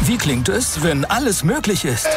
Wie klingt es, wenn alles möglich ist?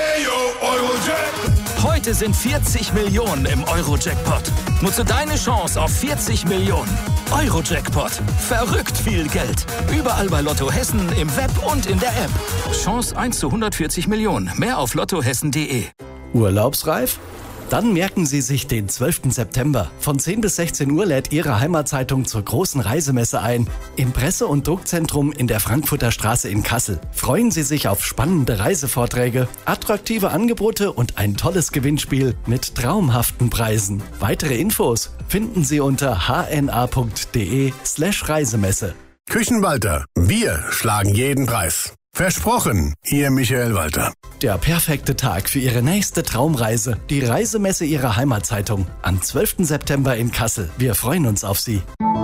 Heute sind 40 Millionen im Euro-Jackpot. Nutze deine Chance auf 40 Millionen. Euro-Jackpot. Verrückt viel Geld. Überall bei Lotto Hessen, im Web und in der App. Chance 1 zu 140 Millionen. Mehr auf lottohessen.de. Urlaubsreif? Dann merken Sie sich den 12. September. Von 10 bis 16 Uhr lädt Ihre Heimatzeitung zur großen Reisemesse ein. Im Presse- und Druckzentrum in der Frankfurter Straße in Kassel. Freuen Sie sich auf spannende Reisevorträge, attraktive Angebote und ein tolles Gewinnspiel mit traumhaften Preisen. Weitere Infos finden Sie unter hna.de/Reisemesse. Küchenwalter. Wir schlagen jeden Preis. Versprochen, Ihr Michael Walter. Der perfekte Tag für Ihre nächste Traumreise. Die Reisemesse Ihrer Heimatzeitung. Am 12. September in Kassel. Wir freuen uns auf Sie.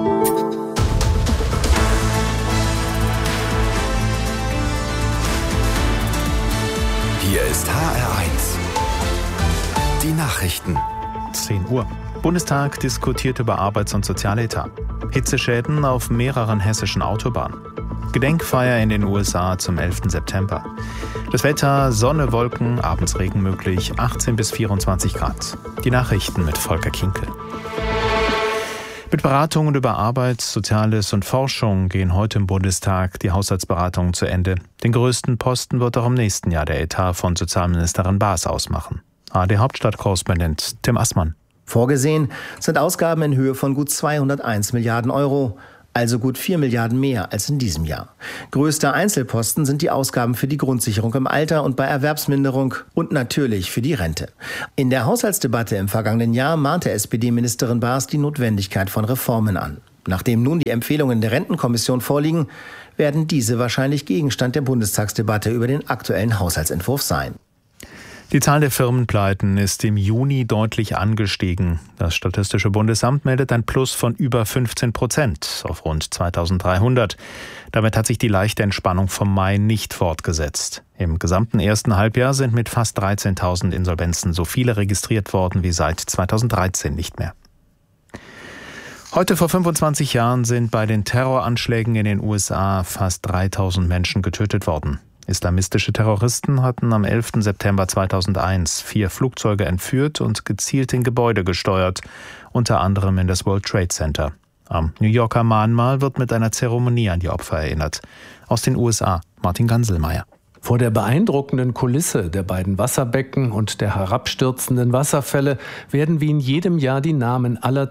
Hier ist HR1. Die Nachrichten. 10 Uhr. Bundestag diskutiert über Arbeits- und Sozialetat. Hitzeschäden auf mehreren hessischen Autobahnen. Gedenkfeier in den USA zum 11. September. Das Wetter, Sonne, Wolken, abends Regen möglich, 18 bis 24 Grad. Die Nachrichten mit Volker Kinkel. Mit Beratungen über Arbeit, Soziales und Forschung gehen heute im Bundestag die Haushaltsberatungen zu Ende. Den größten Posten wird auch im nächsten Jahr der Etat von Sozialministerin Baas ausmachen. ARD-Hauptstadtkorrespondent Tim Assmann. Vorgesehen sind Ausgaben in Höhe von gut 201 Milliarden Euro. Also gut 4 Milliarden mehr als in diesem Jahr. Größter Einzelposten sind die Ausgaben für die Grundsicherung im Alter und bei Erwerbsminderung und natürlich für die Rente. In der Haushaltsdebatte im vergangenen Jahr mahnte SPD-Ministerin Baas die Notwendigkeit von Reformen an. Nachdem nun die Empfehlungen der Rentenkommission vorliegen, werden diese wahrscheinlich Gegenstand der Bundestagsdebatte über den aktuellen Haushaltsentwurf sein. Die Zahl der Firmenpleiten ist im Juni deutlich angestiegen. Das Statistische Bundesamt meldet ein Plus von über 15% auf rund 2300. Damit hat sich die leichte Entspannung vom Mai nicht fortgesetzt. Im gesamten ersten Halbjahr sind mit fast 13.000 Insolvenzen so viele registriert worden wie seit 2013 nicht mehr. Heute vor 25 Jahren sind bei den Terroranschlägen in den USA fast 3.000 Menschen getötet worden. Islamistische Terroristen hatten am 11. September 2001 4 Flugzeuge entführt und gezielt in Gebäude gesteuert, unter anderem in das World Trade Center. Am New Yorker Mahnmal wird mit einer Zeremonie an die Opfer erinnert. Aus den USA, Martin Ganselmeier. Vor der beeindruckenden Kulisse der beiden Wasserbecken und der herabstürzenden Wasserfälle werden wie in jedem Jahr die Namen aller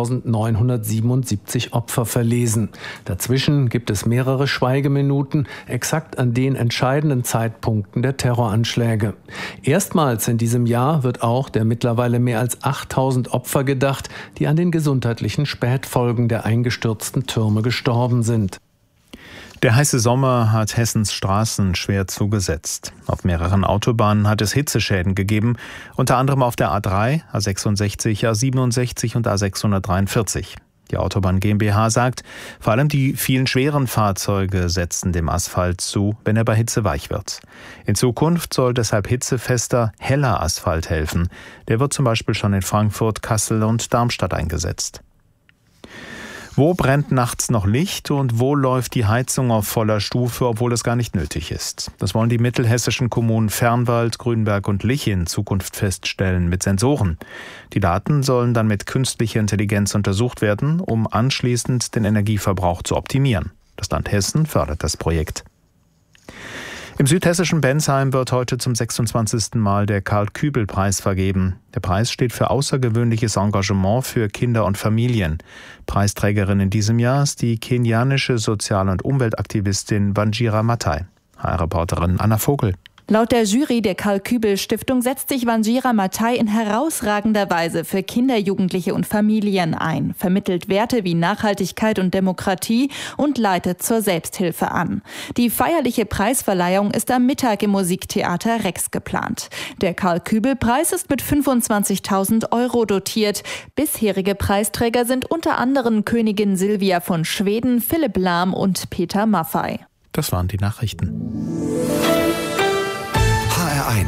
2977 Opfer verlesen. Dazwischen gibt es mehrere Schweigeminuten, exakt an den entscheidenden Zeitpunkten der Terroranschläge. Erstmals in diesem Jahr wird auch der mittlerweile mehr als 8000 Opfer gedacht, die an den gesundheitlichen Spätfolgen der eingestürzten Türme gestorben sind. Der heiße Sommer hat Hessens Straßen schwer zugesetzt. Auf mehreren Autobahnen hat es Hitzeschäden gegeben, unter anderem auf der A3, A66, A67 und A643. Die Autobahn GmbH sagt, vor allem die vielen schweren Fahrzeuge setzen dem Asphalt zu, wenn er bei Hitze weich wird. In Zukunft soll deshalb hitzefester, heller Asphalt helfen. Der wird zum Beispiel schon in Frankfurt, Kassel und Darmstadt eingesetzt. Wo brennt nachts noch Licht und wo läuft die Heizung auf voller Stufe, obwohl es gar nicht nötig ist? Das wollen die mittelhessischen Kommunen Fernwald, Grünberg und Lich in Zukunft feststellen mit Sensoren. Die Daten sollen dann mit künstlicher Intelligenz untersucht werden, um anschließend den Energieverbrauch zu optimieren. Das Land Hessen fördert das Projekt. Im südhessischen Bensheim wird heute zum 26. Mal der Karl-Kübel-Preis vergeben. Der Preis steht für außergewöhnliches Engagement für Kinder und Familien. Preisträgerin in diesem Jahr ist die kenianische Sozial- und Umweltaktivistin Wanjira Maathai. HR-Reporterin Anna Vogel. Laut der Jury der Karl-Kübel-Stiftung setzt sich Wanjira Maathai in herausragender Weise für Kinder, Jugendliche und Familien ein, vermittelt Werte wie Nachhaltigkeit und Demokratie und leitet zur Selbsthilfe an. Die feierliche Preisverleihung ist am Mittag im Musiktheater Rex geplant. Der Karl-Kübel-Preis ist mit 25.000 € dotiert. Bisherige Preisträger sind unter anderem Königin Silvia von Schweden, Philipp Lahm und Peter Maffay. Das waren die Nachrichten. HR1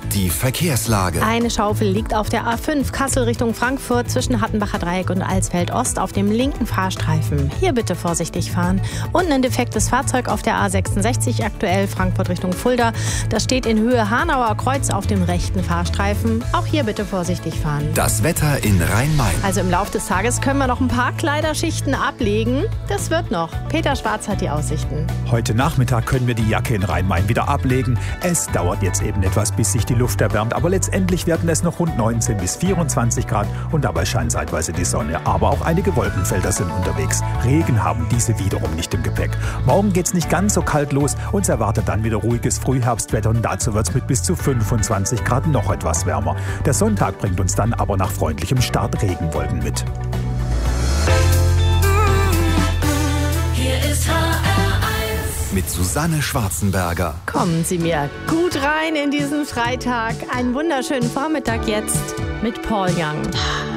Die Verkehrslage. Eine Schaufel liegt auf der A5 Kassel Richtung Frankfurt zwischen Hattenbacher Dreieck und Alsfeld Ost auf dem linken Fahrstreifen. Hier bitte vorsichtig fahren. Und ein defektes Fahrzeug auf der A66 aktuell Frankfurt Richtung Fulda. Das steht in Höhe Hanauer Kreuz auf dem rechten Fahrstreifen. Auch hier bitte vorsichtig fahren. Das Wetter in Rhein-Main. Also im Laufe des Tages können wir noch ein paar Kleiderschichten ablegen. Das wird noch. Peter Schwarz hat die Aussichten. Heute Nachmittag können wir die Jacke in Rhein-Main wieder ablegen. Es dauert jetzt eben etwas, bis sich die Luft erwärmt, aber letztendlich werden es noch rund 19 bis 24 Grad und dabei scheint zeitweise die Sonne. Aber auch einige Wolkenfelder sind unterwegs. Regen haben diese wiederum nicht im Gepäck. Morgen geht's nicht ganz so kalt los. Uns erwartet dann wieder ruhiges Frühherbstwetter und dazu wird's mit bis zu 25 Grad noch etwas wärmer. Der Sonntag bringt uns dann aber nach freundlichem Start Regenwolken mit. Hier ist Mit Susanne Schwarzenberger. Kommen Sie mir gut rein in diesen Freitag. Einen wunderschönen Vormittag jetzt mit Paul Young.